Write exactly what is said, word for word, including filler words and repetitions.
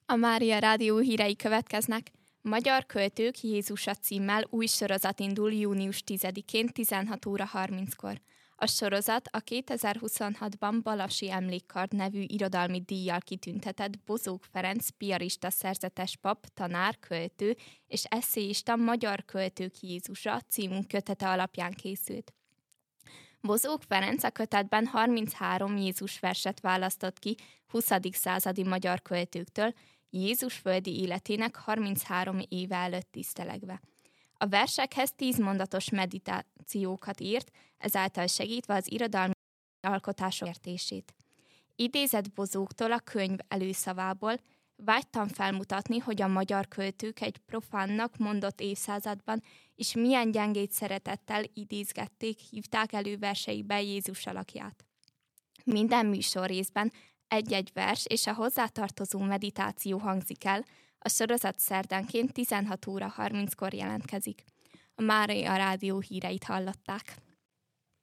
A Mária Rádió hírei következnek. Magyar költők Jézusa címmel új sorozat indul június tizedikén tizenhat óra harminckor. A sorozat a kétezer-huszonhatban Balasi Emlékkard nevű irodalmi díjjal kitüntetett Bozók Ferenc piarista szerzetes pap, tanár, költő és esszéista Magyar költők Jézusa című kötete alapján készült. Bozók Ferenc a kötetben harminchárom Jézus verset választott ki huszadik századi magyar költőktől, Jézus földi életének harminchárom éve előtt tisztelegve. A versekhez tízmondatos meditációkat írt, ezáltal segítve az irodalmi alkotások értését. Idézett Bozóktól a könyv előszavából: vágytam felmutatni, hogy a magyar költők egy profánnak mondott évszázadban is milyen gyengét szeretettel idézgették, hívták elő verseikbe Jézus alakját. Minden műsorrészben egy-egy vers és a hozzátartozó meditáció hangzik el, a sorozat szerdánként tizenhat óra harminckor jelentkezik. A Mária Rádió híreit hallották.